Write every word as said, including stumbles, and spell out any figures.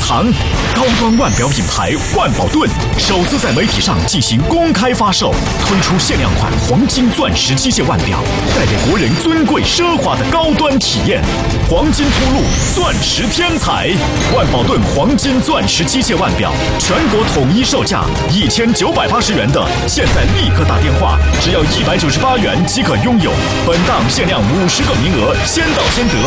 堂。高端腕表品牌万宝盾首次在媒体上进行公开发售，推出限量款黄金钻石机械腕表，带给国人尊贵奢华的高端体验。黄金铺路，钻石天才，万宝盾黄金钻石机械腕表，全国统一售价一千九百八十元的，现在立刻打电话，只要一百九十八元即可拥有。本档限量五十个名额，先到先得，